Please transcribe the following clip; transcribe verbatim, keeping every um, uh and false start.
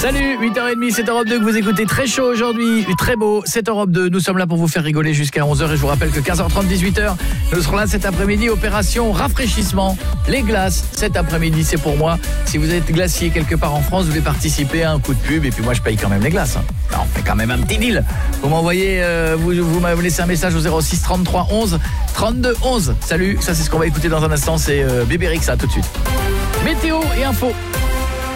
Salut, huit heures trente, c'est Europe deux que vous écoutez. Très chaud aujourd'hui, très beau, c'est Europe deux. Nous sommes là pour vous faire rigoler jusqu'à onze heures. Et je vous rappelle que quinze heures trente, dix-huit heures, nous serons là cet après-midi. Opération rafraîchissement. Les glaces, cet après-midi, c'est pour moi. Si vous êtes glacier quelque part en France, vous voulez participer à un coup de pub. Et puis moi, je paye quand même les glaces. Hein. Alors, on fait quand même un petit deal. Vous m'envoyez, euh, vous, vous m'avez laissé un message au zéro six trente-trois onze trente-deux onze. Salut, ça c'est ce qu'on va écouter dans un instant. C'est euh, Bébé Rexha, tout de suite. Météo et info.